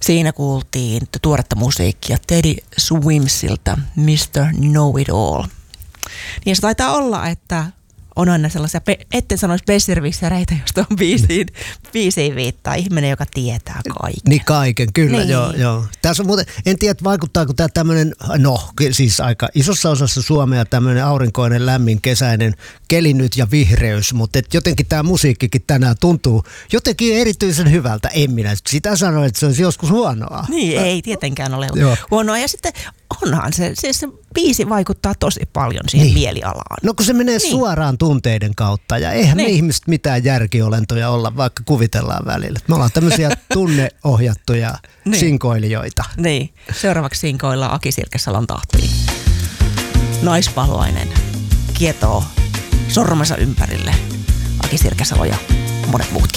Siinä kuultiin tuoretta musiikkia Teddy Swimsilta Mr. Know-It-All. Niin se taitaa olla, että on aina sellaisia, etten sanoisi besservissereitä, josta on biisiin viittaa. Ihminen, joka tietää kaiken. Niin kaiken, kyllä, niin. joo. Tässä on muuten, en tiedä, vaikuttaako tämä tämmöinen, siis aika isossa osassa Suomea tämmöinen aurinkoinen, lämmin, kesäinen keli nyt ja vihreys, mutta jotenkin tämä musiikkikin tänään tuntuu jotenkin erityisen hyvältä. En minä sitä sano, että se olisi joskus huonoa. Niin, ei tietenkään ole huonoa. Ja sitten onhan se biisi vaikuttaa tosi paljon siihen mielialaan. No kun se menee suoraan tunteiden kautta ja eihän me ihmiset mitään järkiolentoja olla, vaikka kuvitellaan välillä. Me ollaan tämmöisiä tunneohjattuja sinkoilijoita. Niin, seuraavaksi sinkoillaan Aki Sirkesalon tahtiin. Naispaloinen kietoo sormensa ympärille. Aki Sirkesalo ja monet muutkin.